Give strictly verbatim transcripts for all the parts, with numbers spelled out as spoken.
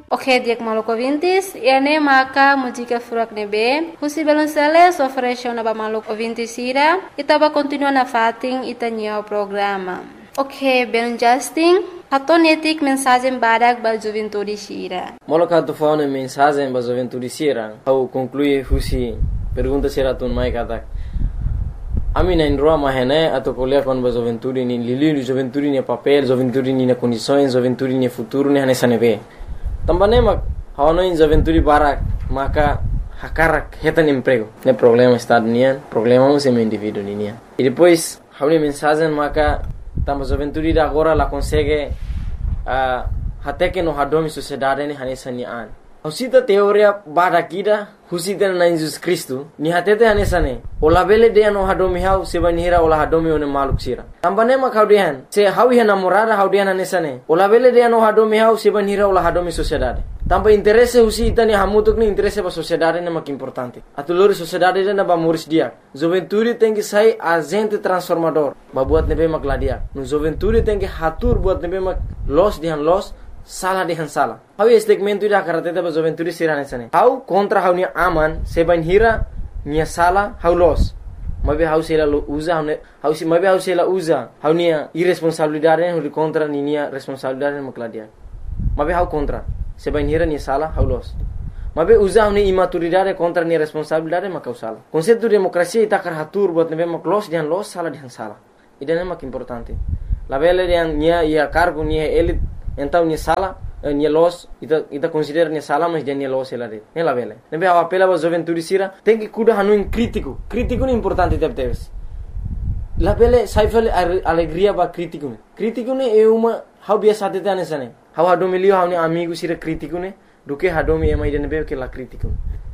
Ok, diak maluco ouvintes, e ane maka música furak nebe, husi belonceles ofereceu na ba maluco ouvintes ira, itaba continua na fating itanya o programa. Ok, ben Justin, hatonetik mensagem badak ba juventude sira. Moloka tu fauna mensagem ba juventude sira, au conclui husi pergunta sira tun mai katak. Ami na indroa mahene atau kuliah kon ba juventude ni lili juventude ni papel, juventude ni na condições, juventude ni futuro ni hanesa nebe. Também mak hawano in juventude barak maka hakarak hetan emprego. Ne problema estado nian, problema um sem indivíduo nian. E depois hawni mensagem maka tamba juventude da agora la consegue uh, até que no hadomi sociedade ni hanesa nian. Husita teoria barakida husita na Jesus Cristo ni hatete hanesa ne. Ola bele de no hadomi hau sebanira ola hadomi one maluk sira. Tambane mak haudian se hawi hana morada haudian hanesa ne. Ola bele de no hadomi hau sebanira ola hadomi sociedade. Tamba interesse husita ni hamutuk ni interesse ba sociedade ne mak importante. Atulori sociedade na ba muris dia. Juventude tem que sai agente transformador. Ba buat nebe mak ladia. No juventude tem que hatur buat nebe mak los dihan los salah dihan salah. Hau segmento ida karateta ba juventude sirane sane. Hau kontra hau ni aman seban hira nia salah hau los. Mabe hau sela usa hau hau si mabe hau sela usa hau nia irresponsabilidade hau kontra ni nia responsabilidade makladia. Mabe hau kontra seban hira nia salah hau los. Mabe usa hau ni imaturidade kontra nia responsabilidade makau salah. Konsepto demokrasia ita karatur buat nebe mak los dihan los salah dihan salah. Idane mak importante. La bele dihan nia ia cargo nia elit então ni sala ni los ita ita considera ni sala mas dia ni los ela de ne la vele nebe a apela ba juventude sira tem que cuida hanu in crítico crítico ni importante deve ter la vele saifel alegria ba crítico crítico ne é uma how biasa de tane sane how hadomilio how ni amigo sira crítico ne do que hadomi é mais de nebe que la crítico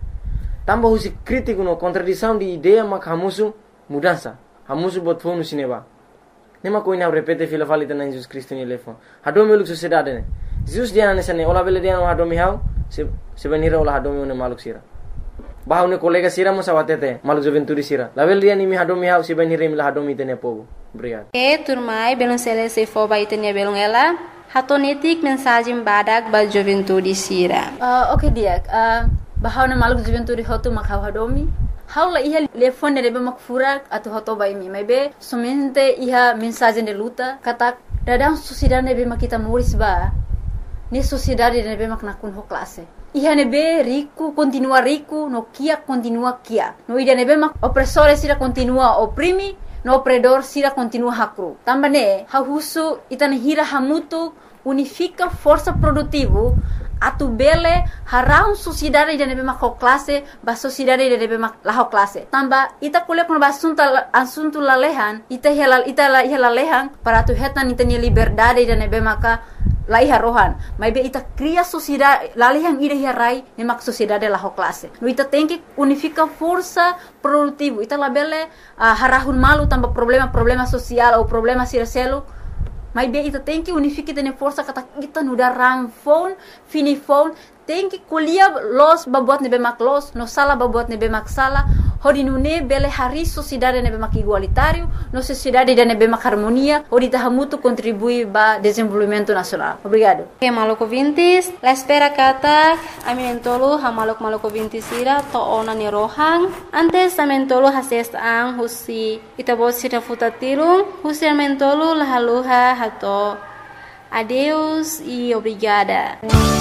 tamba husi crítico no contradição de ideia mak hamusu mudança hamusu bot fonu sineba nema ko ina repete fila falita na Jesus Cristo ni lefon hadomi uluk sociedade ne Jesus dia na sane ola bele dia no hadomi hau se se venira ola hadomi one maluk sira bahau ne kolega sira mo sawatete maluk juventude sira la bele dia ni mi hadomi hau se venira mi la hadomi tene povo obrigado e turmai belon sele se fo ba itenia belon ela hatonetik mensagem badak ba juventude sira uh, okay dia uh, bahau ne maluk juventude hotu makau hadomi Haula iha telefone de mak furak atau hoto bai mi maybe somente iha mensagem de luta kata dadang sociedade be mak kita muris ba ni sociedade de be mak nakun ho classe iha ne be rico continua rico no kia continua kia no ida ne be mak opressore sira continua oprimi no opredor sira continua hakru tambane ha husu itane hira hamutu unifica força produtivo atu bele harau sociedade de nebe mak classe ba sociedade de nebe mak la classe tamba ita kuliah kun ba assunto assunto la lehan ita hela ita la hela lehan para tu hetan ita ni liberdade de nebe maka la iha rohan maybe ita cria sociedade la lehan ida hirai ne mak sociedade la classe no ita tem que unifica força produtivo ita la bele uh, harahun malu tamba problema problema social ou problema siraselo mas bem ita tem que unificar tene força kata kita nuda rang phone fini phone tem que kuliah los babuat nebe mak los no sala babuat nebe mak sala hodi nune bele hari sociedade nebe mak igualitário no sociedade de nebe mak harmonia hodi tahamutu contribui ba desenvolvimento nacional obrigado que maluco ouvintes la espera kata amentolo ha maluk maluco ouvintes ira to ona ni rohang antes amentolo hases ang husi ita bot sira futatiro husi amentolo la haluha hato adeus e obrigada.